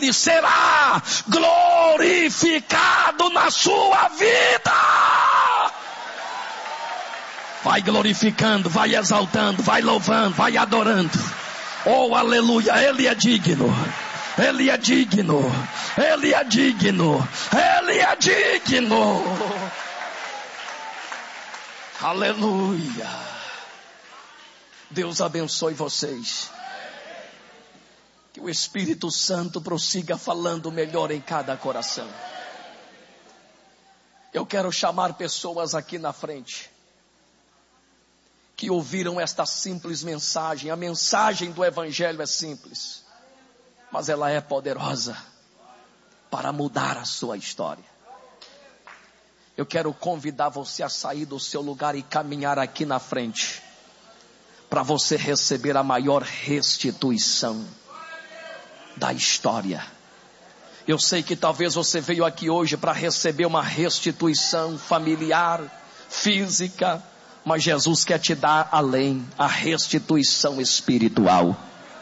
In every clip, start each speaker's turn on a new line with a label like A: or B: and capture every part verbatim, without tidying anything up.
A: Ele será glorificado na sua vida. Vai glorificando, vai exaltando, vai louvando, vai adorando. Oh, aleluia, Ele é digno. Ele é digno. Ele é digno. Ele é digno. Aleluia. Deus abençoe vocês. Que o Espírito Santo prossiga falando melhor em cada coração. Eu quero chamar pessoas aqui na frente que ouviram esta simples mensagem. A mensagem do Evangelho é simples, mas ela é poderosa para mudar a sua história. Eu quero convidar você a sair do seu lugar e caminhar aqui na frente, para você receber a maior restituição da história. Eu sei que talvez você veio aqui hoje para receber uma restituição familiar, física, mas Jesus quer te dar além, a restituição espiritual.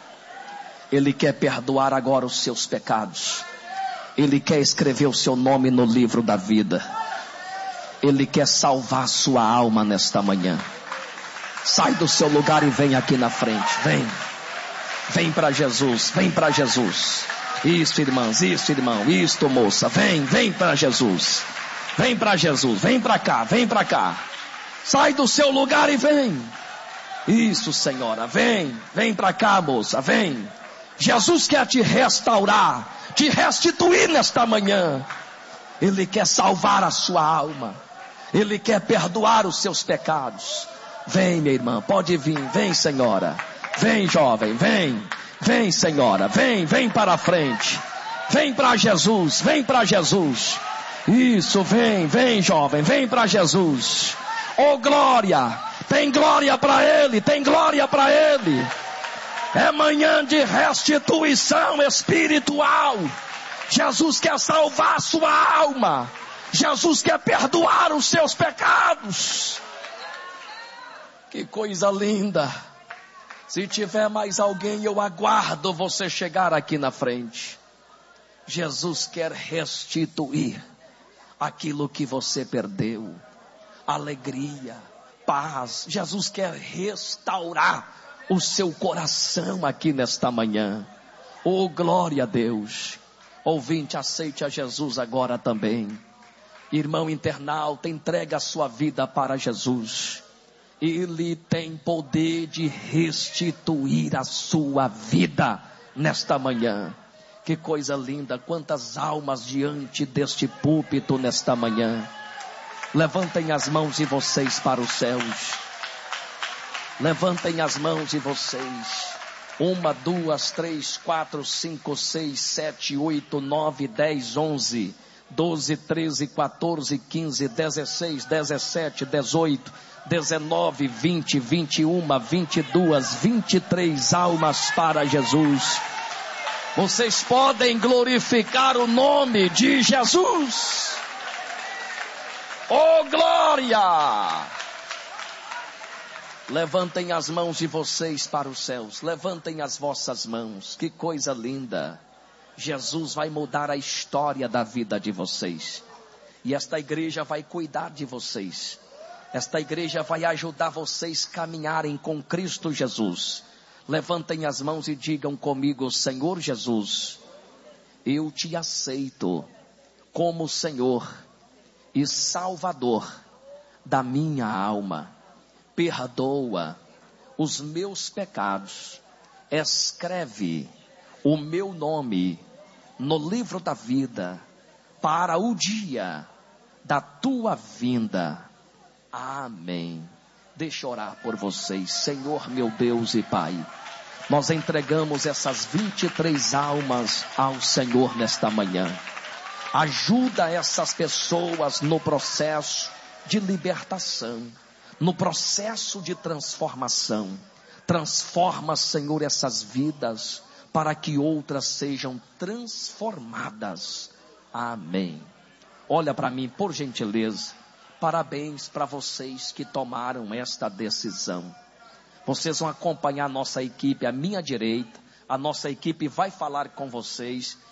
A: Ele quer perdoar agora os seus pecados. Ele quer escrever o seu nome no livro da vida. Ele quer salvar sua alma nesta manhã. Sai do seu lugar e vem aqui na frente. Vem. Vem para Jesus. Vem para Jesus. Isso, irmãs. Isso, irmão. Isto, moça. Vem. Vem para Jesus. Vem para Jesus. Vem para cá. Vem para cá. Sai do seu lugar e vem. Isso, senhora. Vem. Vem para cá, moça. Vem. Jesus quer te restaurar, te restituir nesta manhã. Ele quer salvar a sua alma. Ele quer perdoar os seus pecados. Vem, minha irmã, pode vir. Vem, senhora. Vem, jovem, vem. Vem, senhora, vem, vem para a frente. Vem para Jesus, vem para Jesus. Isso, vem, vem, jovem, vem para Jesus. Oh, glória. Tem glória para Ele, tem glória para Ele. É manhã de restituição espiritual. Jesus quer salvar a sua alma. Jesus quer perdoar os seus pecados. Que coisa linda. Se tiver mais alguém, eu aguardo você chegar aqui na frente. Jesus quer restituir aquilo que você perdeu. Alegria, paz. Jesus quer restaurar o seu coração aqui nesta manhã. Oh, glória a Deus. Ouvinte, aceite a Jesus agora também. Irmão internauta, entregue a sua vida para Jesus. Ele tem poder de restituir a sua vida nesta manhã. Que coisa linda, quantas almas diante deste púlpito nesta manhã. Levantem as mãos de vocês para os céus. Levantem as mãos de vocês. Uma, duas, três, quatro, cinco, seis, sete, oito, nove, dez, onze, doze, treze, quatorze, quinze, dezesseis, dezessete, dezoito, dezenove, vinte, vinte e uma, vinte e duas, vinte e três almas para Jesus. Vocês podem glorificar o nome de Jesus. Oh, glória! Levantem as mãos de vocês para os céus. Levantem as vossas mãos. Que coisa linda. Jesus vai mudar a história da vida de vocês. E esta igreja vai cuidar de vocês. Esta igreja vai ajudar vocês a caminharem com Cristo Jesus. Levantem as mãos e digam comigo: Senhor Jesus, eu te aceito como Senhor e Salvador da minha alma. Perdoa os meus pecados. Escreve o meu nome no livro da vida para o dia da tua vinda. Amém. Deixa eu orar por vocês. Senhor, meu Deus e Pai, nós entregamos essas vinte e três almas ao Senhor nesta manhã. Ajuda essas pessoas no processo de libertação, no processo de transformação. Transforma, Senhor, essas vidas para que outras sejam transformadas. Amém. Olha para mim, por gentileza. Parabéns para vocês que tomaram esta decisão. Vocês vão acompanhar a nossa equipe à minha direita. A nossa equipe vai falar com vocês